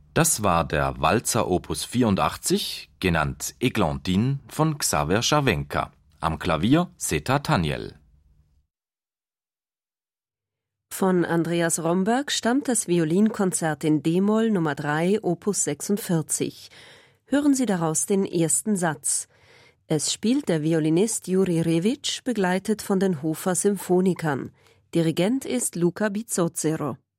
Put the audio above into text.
Das war der Walzer Opus 84, genannt Églantine von Xaver Scharwenka. Am Klavier Zeta Taniel. Von Andreas Romberg stammt das Violinkonzert in d-Moll Nummer 3, Opus 46. Hören Sie daraus den ersten Satz. Es spielt der Violinist Juri Revic, begleitet von den Hofer Symphonikern. Dirigent ist Luca Bizzozero.